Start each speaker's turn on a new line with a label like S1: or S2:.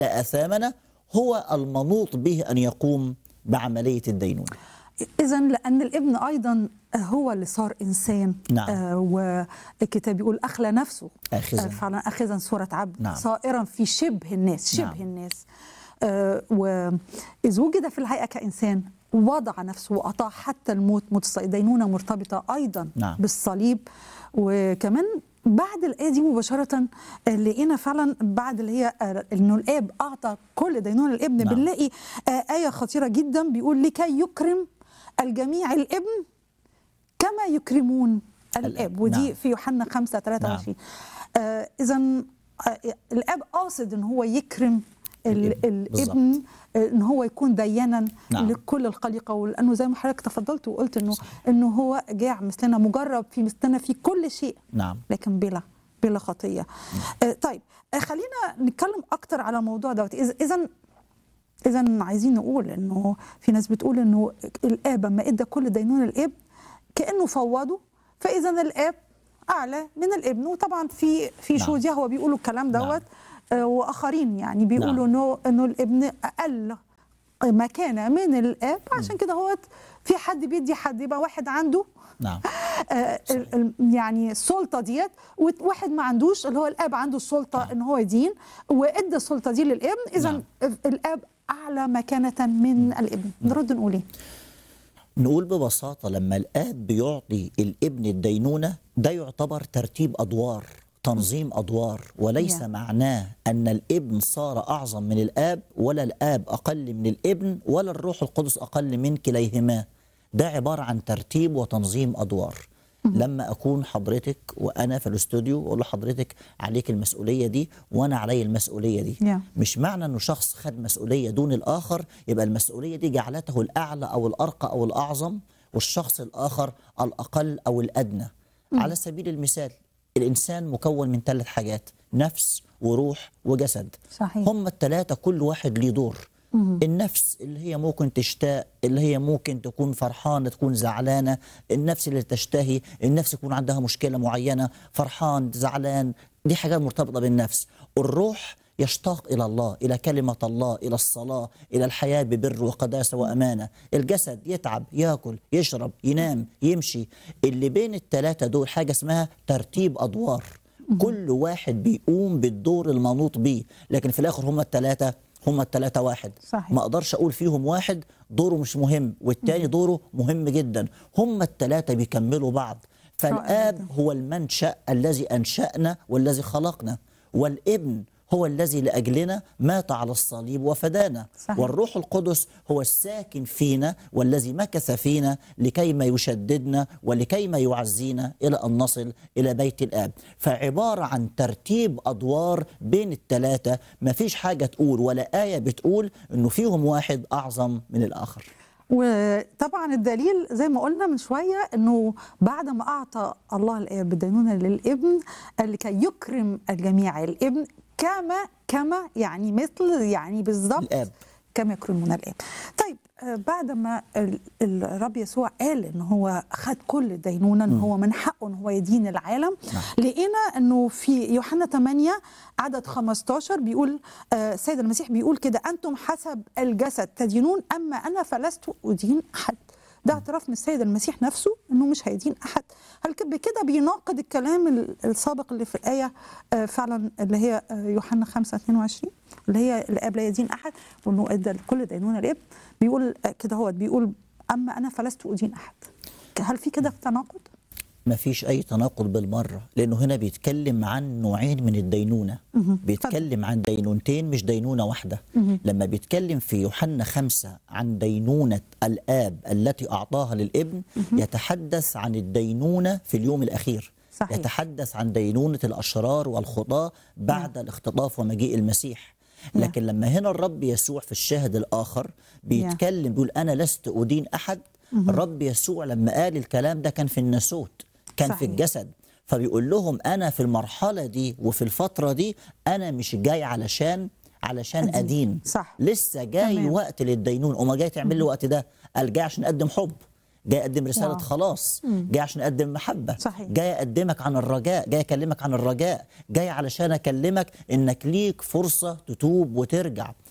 S1: آثامنا هو المنوط به أن يقوم بعملية الدينونة.
S2: إذن لأن الابن أيضا هو اللي صار إنسان.
S1: نعم.
S2: والكتاب يقول أخلى نفسه
S1: آخذا.
S2: فعلا أخذا صورة عبد.
S1: نعم.
S2: صائرا في شبه الناس.
S1: نعم.
S2: الناس. وإذ وجد في الهيئة كإنسان وضع نفسه وأطاع حتى الموت، موت الدينونة مرتبطة أيضا
S1: نعم.
S2: بالصليب. وكمان بعد الآية دي مباشرة لقينا فعلا بعد اللي هي إنه الآب أعطى كل دينونة الابن.
S1: نعم.
S2: بنلاقي آية خطيرة جدا بيقول لكي يكرم الجميع الابن كما يكرمون الآب. ودي
S1: نعم.
S2: في يوحنا 5:23. إذن الآب قاصد إن هو يكرم الابن، ان هو يكون ديانا.
S1: نعم.
S2: لكل الخليقه. ولانه زي ما حضرتك تفضلت وقلت انه هو جاع مثلنا، مجرب في مثلنا في كل شيء.
S1: نعم.
S2: لكن بلا خطيه. طيب خلينا نتكلم اكتر على الموضوع دوت. اذا عايزين نقول انه في ناس بتقول انه الاب لما ادى كل دينون الاب كانه فوضه، فاذا الاب اعلى من الابن. وطبعا في شهود يهوه بيقولوا الكلام دوت. واخرين يعني بيقولوا انه الابن اقل مكانه من الاب. عشان كده هو في حد بيدي حد، يبقى واحد عنده
S1: نعم.
S2: يعني السلطه ديت، وواحد ما عندوش، اللي هو الاب عنده السلطه ان هو يدين وادى السلطه دي للابن. اذا الاب اعلى مكانه من الابن. نرد نقول ايه؟
S1: نقول ببساطه لما الاب بيعطي الابن الدينونه ده يعتبر ترتيب ادوار، تنظيم أدوار، وليس معناه أن الابن صار أعظم من الآب، ولا الآب أقل من الابن، ولا الروح القدس أقل من كليهما. ده عبارة عن ترتيب وتنظيم أدوار. لما أكون حضرتك وأنا في الاستوديو وأقول لحضرتك عليك المسؤولية دي وأنا علي المسؤولية دي، مش معنى أنه شخص خد مسؤولية دون الآخر يبقى المسؤولية دي جعلته الأعلى أو الأرقى أو الأعظم، والشخص الآخر الأقل أو الأدنى. على سبيل المثال الإنسان مكون من 3 حاجات: نفس وروح وجسد.
S2: صحيح.
S1: هم ال3 كل واحد ليه دور. النفس اللي هي ممكن تشتاق، اللي هي ممكن تكون فرحانة تكون زعلانة، النفس اللي تشتهي، النفس يكون عندها مشكلة معينة، فرحان زعلان، دي حاجات مرتبطة بالنفس. الروح يشتاق إلى الله، إلى كلمة الله، إلى الصلاة، إلى الحياة ببر وقداسة وأمانة. الجسد يتعب، يأكل، يشرب، ينام، يمشي. اللي بين ال3 دول حاجة اسمها ترتيب أدوار. كل واحد بيقوم بالدور المنوط به، لكن في الآخر هم الثلاثة واحد.
S2: صحيح.
S1: ما أقدرش أقول فيهم واحد دوره مش مهم والتاني دوره مهم جدا. هم ال3 بيكملوا بعض. فالآب هو المنشأ الذي أنشأنا والذي خلقنا، والابن هو الذي لأجلنا مات على الصليب وفدانا.
S2: صحيح.
S1: والروح القدس هو الساكن فينا والذي مكث فينا لكيما يشددنا ولكيما يعزينا إلى أن نصل إلى بيت الآب. فعبارة عن ترتيب أدوار بين ال3. ما فيش حاجة تقول ولا آية بتقول أنه فيهم واحد أعظم من الآخر.
S2: وطبعا الدليل زي ما قلنا من شوية انه بعد ما اعطى الله الاب الدينونة للابن لكي يكرم الجميع الابن كما يعني مثل يعني بالظبط
S1: الآب
S2: كما يكرمون الآب. طيب بعد ما الرب يسوع قال ان هو خد كل الدينونة، ان هو من حقه ان هو يدين العالم. لقينا انه في يوحنا 8 عدد 15 بيقول السيد المسيح بيقول كده: انتم حسب الجسد تدينون، اما انا فلست ادين احد. ده اعتراف من السيد المسيح نفسه انه مش هيدين احد. هل بكده بيناقض الكلام السابق اللي في الايه فعلا اللي هي يوحنا 5:22 اللي هي الاب لا يدين احد، وانه ادى كل دينونه الاب؟ بيقول كده، هو بيقول اما انا فلست ادين احد. هل في كده تناقض؟
S1: ما فيش أي تناقض بالمرة، لأنه هنا بيتكلم عن نوعين من الدينونة. بيتكلم عن دينونتين مش دينونة واحدة. لما بيتكلم في يوحنا 5 عن دينونة الآب التي أعطاها للابن، يتحدث عن الدينونة في اليوم الأخير. صحيح. يتحدث عن دينونة الأشرار والخطاة بعد الاختطاف ومجيء المسيح. لكن لما هنا الرب يسوع في الشاهد الآخر بيتكلم بيقول أنا لست أدين أحد. الرب يسوع لما قال الكلام ده كان في الناسوت، كان صحيح. في الجسد. فبيقول لهم أنا في المرحلة دي وفي الفترة دي أنا مش جاي علشان أدين.
S2: صح.
S1: لسه جاي وقت للدينون. وما جاي تعمل لي وقت ده، قال جاي عشان أقدم حب، جاي اقدم رساله
S2: واو.
S1: خلاص، جاي عشان اقدم محبه،
S2: صحيح.
S1: جاي اقدمك عن الرجاء، جاي اكلمك عن الرجاء، جاي علشان اكلمك انك ليك فرصه تتوب وترجع.